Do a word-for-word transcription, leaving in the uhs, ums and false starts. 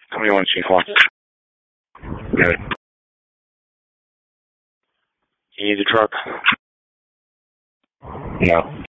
twenty-one, Chief one. Good. You need the truck? No.